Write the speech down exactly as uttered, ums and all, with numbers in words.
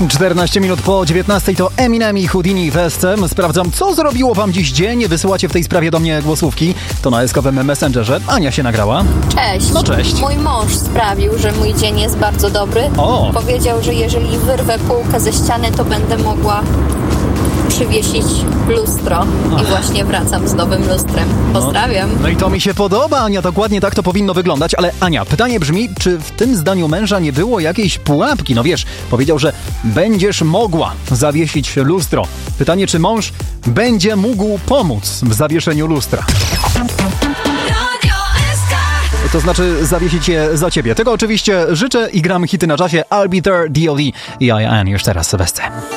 czternaście minut po dziewiętnastej to Eminem i Houdini Festem. Sprawdzam, co zrobiło wam dziś dzień. Wysyłacie w tej sprawie do mnie głosówki. To na eskowym Messengerze. Ania się nagrała. Cześć. No cześć. Mój mąż sprawił, że mój dzień jest bardzo dobry. O. Powiedział, że jeżeli wyrwę półkę ze ściany, to będę mogła przywiesić lustro. Ach. I właśnie wracam z nowym lustrem. Pozdrawiam. No, no i to mi się podoba, Ania. Dokładnie tak to powinno wyglądać. Ale Ania, pytanie brzmi, czy w tym zdaniu męża nie było jakiejś pułapki? No wiesz, powiedział, że będziesz mogła zawiesić lustro. Pytanie, czy mąż będzie mógł pomóc w zawieszeniu lustra? To znaczy zawiesić je za ciebie. Tego oczywiście życzę i gram hity na czasie. I'll Be There, D L E i I Am już teraz w Sylwestrze.